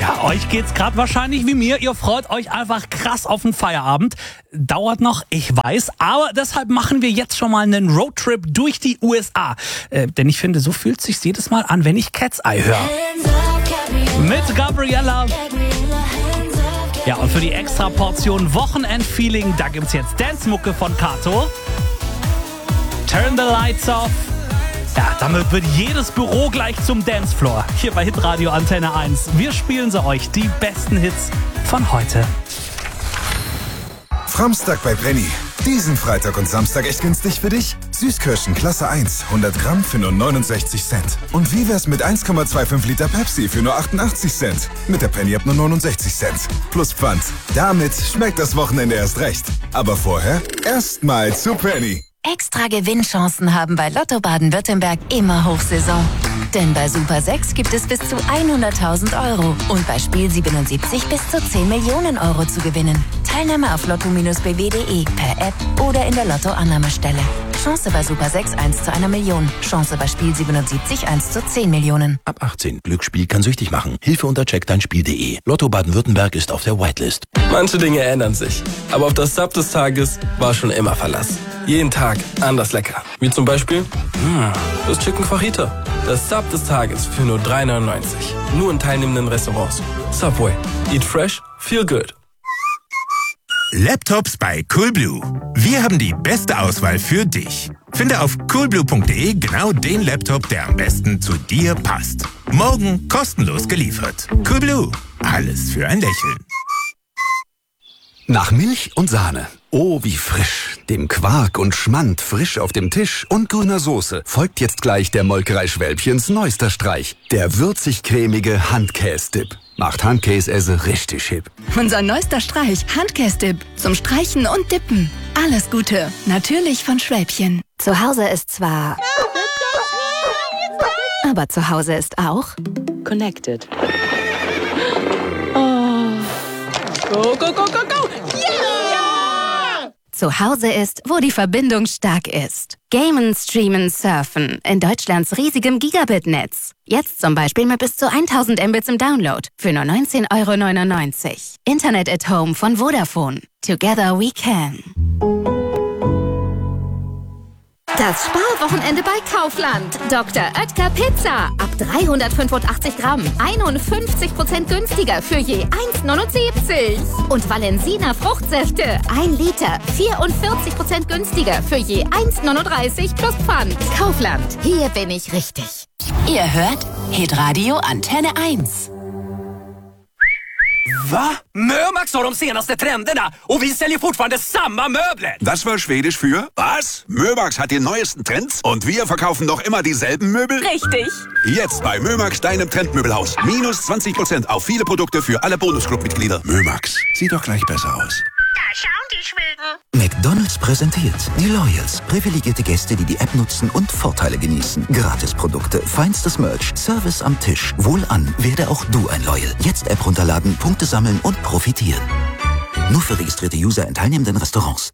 Ja, euch geht's gerade wahrscheinlich wie mir. Ihr freut euch einfach krass auf den Feierabend. Dauert noch, ich weiß, aber deshalb machen wir jetzt schon mal einen Roadtrip durch die USA. Denn ich finde, so fühlt sich's jedes Mal an, wenn ich Cat's Eye höre. Mit Gabriella. Ja, und für die extra Portion Wochenendfeeling, da gibt's jetzt Dance-Mucke von Kato. Turn the Lights Off. Ja, damit wird jedes Büro gleich zum Dancefloor. Hier bei Hitradio Antenne 1. Wir spielen sie euch, die besten Hits von heute. Framstag bei Penny. Diesen Freitag und Samstag echt günstig für dich? Süßkirschen Klasse 1, 100 Gramm für nur 69 Cent. Und wie wär's mit 1,25 Liter Pepsi für nur 88 Cent? Mit der Penny ab nur 69 Cent. Plus Pfand. Damit schmeckt das Wochenende erst recht. Aber vorher erstmal zu Penny. Extra Gewinnchancen haben bei Lotto Baden-Württemberg immer Hochsaison. Denn bei Super 6 gibt es bis zu 100.000 € und bei Spiel 77 bis zu 10 Millionen € zu gewinnen. Teilnahme auf lotto-bw.de, per App oder in der Lotto-Annahmestelle. Chance bei Super 6 1 zu 1 Million. Chance bei Spiel 77 1 zu 10 Millionen. Ab 18. Glücksspiel kann süchtig machen. Hilfe unter checkdeinspiel.de. Lotto Baden-Württemberg ist auf der Whitelist. Manche Dinge ändern sich, aber auf das Sub des Tages war schon immer Verlass. Jeden Tag anders lecker. Wie zum Beispiel das Chicken Fajita. Das Sub des Tages für nur 3,99. Nur in teilnehmenden Restaurants. Subway. Eat fresh, feel good. Laptops bei Coolblue. Wir haben die beste Auswahl für dich. Finde auf coolblue.de genau den Laptop, der am besten zu dir passt. Morgen kostenlos geliefert. Coolblue. Alles für ein Lächeln. Nach Milch und Sahne. Oh, wie frisch. Dem Quark und Schmand frisch auf dem Tisch und grüner Soße folgt jetzt gleich der Molkerei Schwälbchens neuester Streich. Der würzig-cremige Handkäse-Dip. Macht Handkäse richtig hip. Unser neuester Streich, Handkäse-Dip. Zum Streichen und Dippen. Alles Gute. Natürlich von Schwälbchen. Zu Hause ist zwar... aber zu Hause ist auch... Connected. Go, go, go, go, go! Yeah! Zu Hause ist, wo die Verbindung stark ist. Gamen, streamen, surfen. In Deutschlands riesigem Gigabit-Netz. Jetzt zum Beispiel mit bis zu 1000 Mbits im Download. Für nur 19,99 €. Internet at Home von Vodafone. Together we can. Das Sparwochenende bei Kaufland. Dr. Oetker Pizza. Ab 385 Gramm. 51% günstiger für je 1,79 €. Und Valensina Fruchtsäfte. 1 Liter. 44% günstiger für je 1,39 € plus Pfand. Kaufland. Hier bin ich richtig. Ihr hört Hitradio Antenne 1. Va? Mömax har de senaste trenderna och vi säljer fortfarande samma möbler. Das war Schwedisch für was? Mömax hat die neuesten Trends und wir verkaufen noch immer dieselben Möbel? Richtig. Jetzt bei Mömax, deinem Trendmöbelhaus. Minus 20% auf viele Produkte für alle Bonusclub-Mitglieder. Mömax, sieht doch gleich besser aus. Da schauen die Schweden. McDonald's präsentiert die Loyals. Privilegierte Gäste, die die App nutzen und Vorteile genießen. Gratisprodukte, feinstes Merch, Service am Tisch. Wohlan, werde auch du ein Loyal. Jetzt App runterladen, Punkte sammeln und profitieren. Nur für registrierte User in teilnehmenden Restaurants.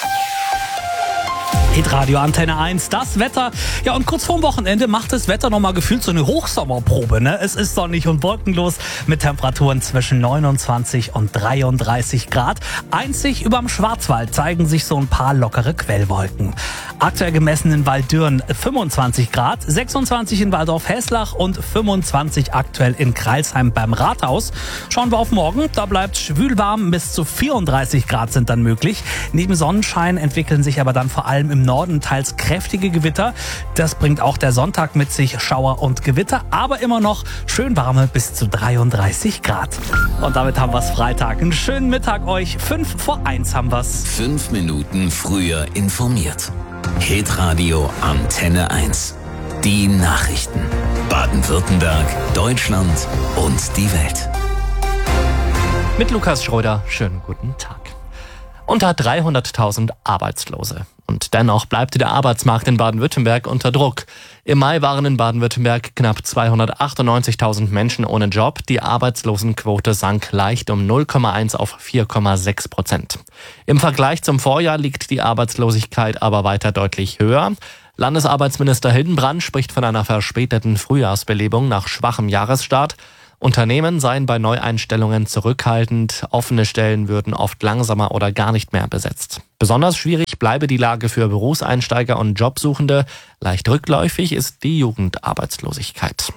Hitradio Antenne 1, das Wetter. Ja, und kurz vorm Wochenende macht das Wetter nochmal gefühlt so eine Hochsommerprobe, ne? Es ist sonnig und wolkenlos mit Temperaturen zwischen 29 und 33 Grad. Einzig überm Schwarzwald zeigen sich so ein paar lockere Quellwolken. Aktuell gemessen in Walddürn 25 Grad, 26 in Waldorf-Heslach und 25 aktuell in Crailsheim beim Rathaus. Schauen wir auf morgen, da bleibt schwülwarm, bis zu 34 Grad sind dann möglich. Neben Sonnenschein entwickeln sich aber dann vor allem im Norden teils kräftige Gewitter. Das bringt auch der Sonntag mit sich, Schauer und Gewitter, aber immer noch schön warme bis zu 33 Grad. Und damit haben wir's Freitag. Einen schönen Mittag euch. 5:05 haben wir's. 5 Minuten früher informiert. Hitradio Antenne 1. Die Nachrichten. Baden-Württemberg, Deutschland und die Welt. Mit Lukas Schröder, schönen guten Tag. Unter 300.000 Arbeitslose. Und dennoch bleibt der Arbeitsmarkt in Baden-Württemberg unter Druck. Im Mai waren in Baden-Württemberg knapp 298.000 Menschen ohne Job. Die Arbeitslosenquote sank leicht um 0,1 auf 4,6%. Im Vergleich zum Vorjahr liegt die Arbeitslosigkeit aber weiter deutlich höher. Landesarbeitsminister Hildenbrand spricht von einer verspäteten Frühjahrsbelebung nach schwachem Jahresstart. Unternehmen seien bei Neueinstellungen zurückhaltend, offene Stellen würden oft langsamer oder gar nicht mehr besetzt. Besonders schwierig bleibe die Lage für Berufseinsteiger und Jobsuchende. Leicht rückläufig ist die Jugendarbeitslosigkeit.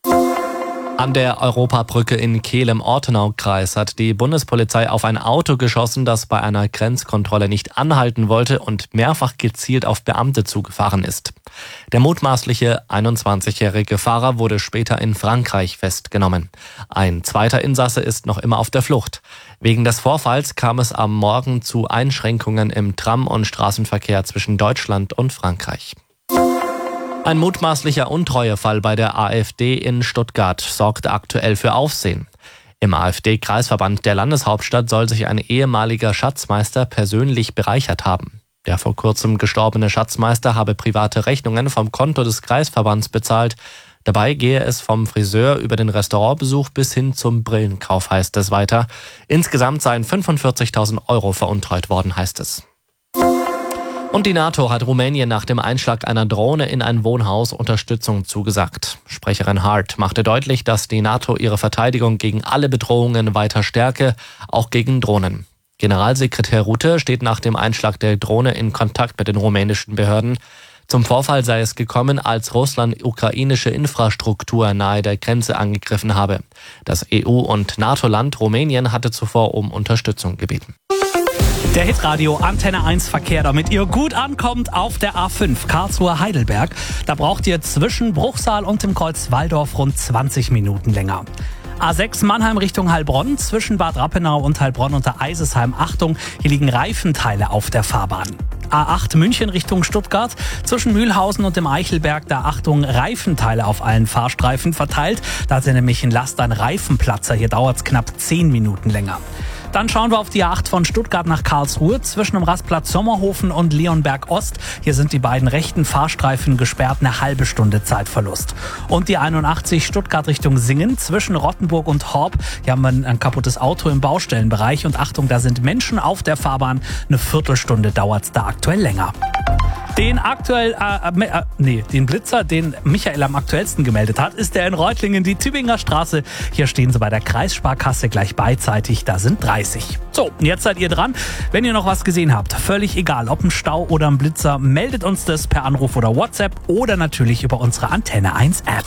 An der Europabrücke in Kehl im Ortenaukreis hat die Bundespolizei auf ein Auto geschossen, das bei einer Grenzkontrolle nicht anhalten wollte und mehrfach gezielt auf Beamte zugefahren ist. Der mutmaßliche 21-jährige Fahrer wurde später in Frankreich festgenommen. Ein zweiter Insasse ist noch immer auf der Flucht. Wegen des Vorfalls kam es am Morgen zu Einschränkungen im Tram- und Straßenverkehr zwischen Deutschland und Frankreich. Ein mutmaßlicher Untreuefall bei der AfD in Stuttgart sorgt aktuell für Aufsehen. Im AfD-Kreisverband der Landeshauptstadt soll sich ein ehemaliger Schatzmeister persönlich bereichert haben. Der vor kurzem gestorbene Schatzmeister habe private Rechnungen vom Konto des Kreisverbands bezahlt. Dabei gehe es vom Friseur über den Restaurantbesuch bis hin zum Brillenkauf, heißt es weiter. Insgesamt seien 45.000 € veruntreut worden, heißt es. Und die NATO hat Rumänien nach dem Einschlag einer Drohne in ein Wohnhaus Unterstützung zugesagt. Sprecherin Hart machte deutlich, dass die NATO ihre Verteidigung gegen alle Bedrohungen weiter stärke, auch gegen Drohnen. Generalsekretär Rutte steht nach dem Einschlag der Drohne in Kontakt mit den rumänischen Behörden. Zum Vorfall sei es gekommen, als Russland ukrainische Infrastruktur nahe der Grenze angegriffen habe. Das EU- und NATO-Land Rumänien hatte zuvor um Unterstützung gebeten. Der Hitradio Antenne 1 Verkehr, damit ihr gut ankommt auf der A5 Karlsruhe-Heidelberg. Da braucht ihr zwischen Bruchsal und dem Kreuz Walldorf rund 20 Minuten länger. A6 Mannheim Richtung Heilbronn, zwischen Bad Rappenau und Heilbronn unter Eisesheim. Achtung, hier liegen Reifenteile auf der Fahrbahn. A8 München Richtung Stuttgart, zwischen Mühlhausen und dem Eichelberg, da Achtung, Reifenteile auf allen Fahrstreifen verteilt. Da ist nämlich ein Laster, ein Reifenplatzer, hier dauert es knapp 10 Minuten länger. Dann schauen wir auf die A8 von Stuttgart nach Karlsruhe, zwischen dem Rastplatz Sommerhofen und Leonberg Ost. Hier sind die beiden rechten Fahrstreifen gesperrt, eine halbe Stunde Zeitverlust. Und die 81 Stuttgart Richtung Singen, zwischen Rottenburg und Horb. Hier haben wir ein kaputtes Auto im Baustellenbereich und Achtung, da sind Menschen auf der Fahrbahn. Eine Viertelstunde dauert es da aktuell länger. Den Blitzer, den Michael am aktuellsten gemeldet hat, ist der in Reutlingen, die Tübinger Straße. Hier stehen sie bei der Kreissparkasse gleich beidseitig, da sind 30. So, jetzt seid ihr dran. Wenn ihr noch was gesehen habt, völlig egal, ob ein Stau oder ein Blitzer, meldet uns das per Anruf oder WhatsApp oder natürlich über unsere Antenne 1 App.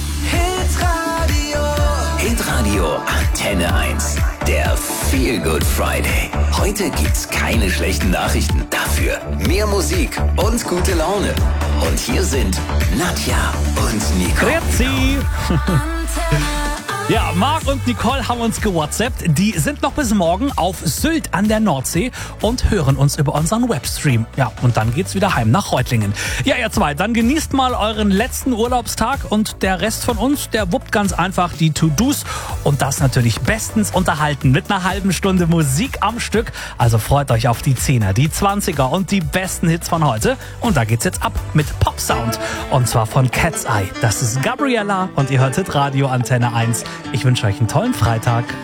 Hitradio Antenne 1. Der Feel Good Friday. Heute gibt's keine schlechten Nachrichten. Dafür mehr Musik und gute Laune. Und hier sind Nadja und Nicole. Grüezi. Ja, Marc und Nicole haben uns gewhatsappt. Die sind noch bis morgen auf Sylt an der Nordsee und hören uns über unseren Webstream. Ja, und dann geht's wieder heim nach Reutlingen. Ja, ihr zwei, dann genießt mal euren letzten Urlaubstag und der Rest von uns, der wuppt ganz einfach die To-Dos und das natürlich bestens unterhalten mit einer halben Stunde Musik am Stück. Also freut euch auf die 10er, die 20er und die besten Hits von heute. Und da geht's jetzt ab mit Pop-Sound. Und zwar von Cat's Eye. Das ist Gabriella und ihr hörtet Radio Antenne 1. Ich wünsche euch einen tollen Freitag.